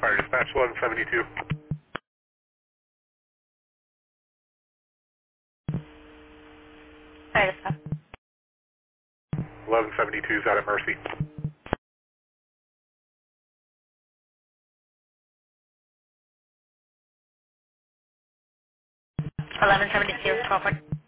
Fire dispatch 1172. Fire dispatch. 1172 is out at Mercy. 1172, 12.